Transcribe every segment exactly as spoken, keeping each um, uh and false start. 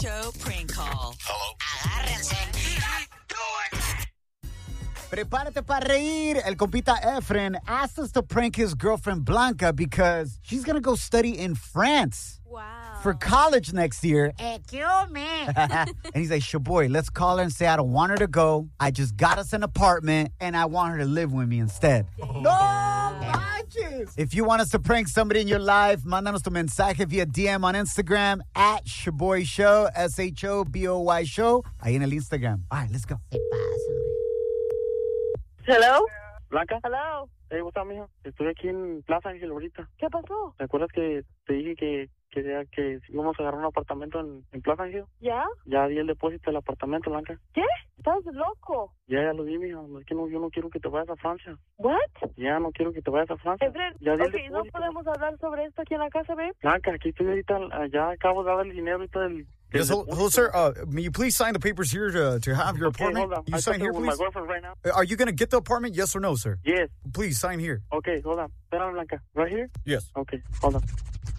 Show prank call. Hello. Agárrense. Prepárate para reír. El compita Efren asked us to prank his girlfriend Blanca because she's going to go study in France. Wow. For college next year. Excuse me. And he's like, Shaboy, let's call her and say I don't want her to go. I just got us an apartment and I want her to live with me instead. No manches. If you want us to prank somebody in your life, mándanos tu mensaje via D M on Instagram at Shaboy Show, S H O B O Y Show, ahí en el Instagram. All right, let's go. Hello. Blanca. Hello. Hey, what's up, mija? Estoy aquí en Plaza Ángel ahorita. ¿Qué pasó? ¿Te acuerdas que te dije que quería que íbamos a agarrar un apartamento en, en Plaza Ángel? ¿Ya? Ya di el depósito del apartamento, Blanca. ¿Qué? Estás loco. Ya, ya lo di, mija. Es que no, yo no quiero que te vayas a Francia. What? Ya no quiero que te vayas a Francia. Efren, Ya di el okay, ¿no depósito. podemos hablar sobre esto aquí en la casa, babe? Blanca, aquí estoy ahorita. Ya acabo de dar el dinero ahorita del... Yes, hello, hello, sir. Uh, may you please sign the papers here to, to have your Okay, apartment? hold on. You I sign talked here, with please. my girlfriend right now. Uh, Are you going to get the apartment? Yes or no, sir? Yes. Please sign here. Okay, hold on. Espérame, Blanca. Right here? Yes. Okay, hold on.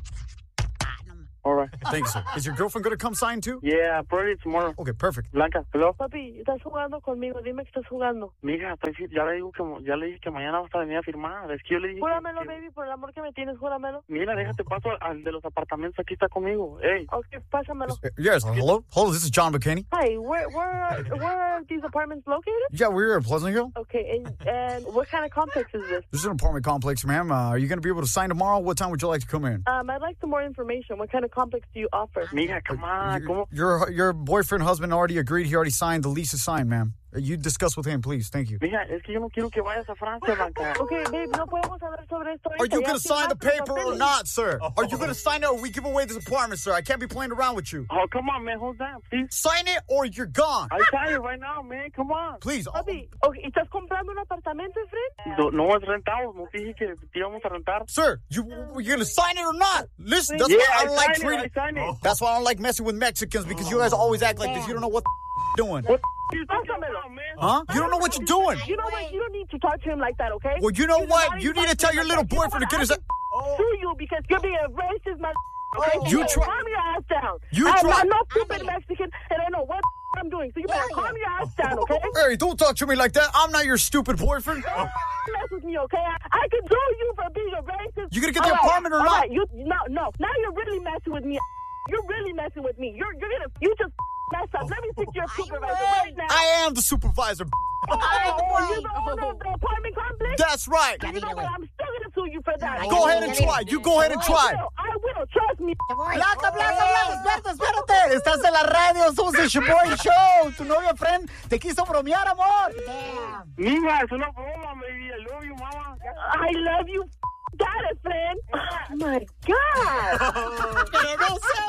All right. Thanks, sir. Is your girlfriend going to come sign too? Yeah, probably tomorrow. Okay, perfect. Blanca, hello. Papi, estás jugando conmigo. Dime que estás jugando. Mija, estoy fi- ya le digo que ya le dije que mañana vas a venir a firmar. Es que yo le dije. Júramelo, que- baby, por el amor que me tienes, júramelo. Mira, déjate paso al, al de los apartamentos. Aquí está conmigo. Hey. Ok, pásamelo. Uh, Yes, hello? Hello, this is John McKinney. Hi, where, where, are, where are these apartments located? Yeah, we're here at Pleasant Hill. Okay, and, and what kind of complex is this? This is an apartment complex, ma'am. Uh, are you going to be able to sign tomorrow? What time would you like to come in? Um, I'd like some more information. What kind of complex do you offer? Mija, come on. Your, ¿Cómo? your your boyfriend, husband already agreed. He already signed. The lease is signed, ma'am. Uh, You discuss with him, please. Thank you. Mija, es que yo no quiero que vayas a Francia, Blanca. Okay, babe, no podemos hablar sobre esto. Are ahorita. you Ya going to sign the firmaste los paper or papeles. not, sir? Are you going to sign it or we give away this apartment, sir? I can't be playing around with you. Oh, come on, man. Hold on, please. Sign it or you're gone. I sign it right now, man. Come on. Please. Papi, okay, ¿estás comprando un apartamento, Efren? No, no es rentado. No te dije que te íbamos a rentar. Sir, you you going to sign it or not? Listen, that's Yeah, why I I don't like sign it. treating. I sign it. That's why I don't like messing with Mexicans because you guys always act like this. You don't know what the doing. What you talking Pásamelo. about, man? Huh? You don't know what you're doing. You know what? You don't need to talk to him like that, okay? Well, you know do what? not You need to talk tell him your like little that. You know boyfriend to what? get his. I can sue you because you're being a racist, man. Okay? You better try- calm your ass down. You I'm, try- I'm not stupid Mexican, and I know what I'm doing. So you better calm your ass down, okay? Hey, don't talk to me like that. I'm not your stupid boyfriend. Don't mess with me, okay? I, I can sue you for being a racist. You gonna get the All right, apartment or all not? right, You no no. Now you're really messing with me. You're really messing with me. You're you're gonna you just mess up. Let me speak to your supervisor right now. I am the supervisor. Oh, you're the owner of the apartment complex? That's right. You know what? I'm still gonna sue you for that. Go ahead and try. You go ahead and try. I will. I will. Trust me. Blanca, Blanca, Blanca, espérate, espérate. Estás en la radio, somos el Shaboy Show. Tu novio, friend, te quiso bromear, amor. Mija, es una broma, baby. I love you, mama. I love you. Got it, friend. Oh my God. Pero no sé.